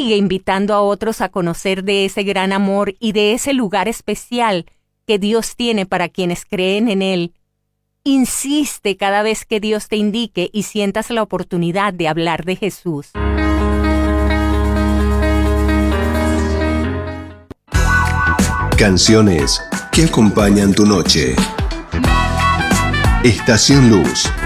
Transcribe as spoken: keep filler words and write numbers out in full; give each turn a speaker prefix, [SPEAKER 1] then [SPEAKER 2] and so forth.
[SPEAKER 1] Sigue invitando a otros a conocer de ese gran amor y de ese lugar especial que Dios tiene para quienes creen en Él. Insiste cada vez que Dios te indique y sientas la oportunidad de hablar de Jesús.
[SPEAKER 2] Canciones que acompañan tu noche. Estación Luz.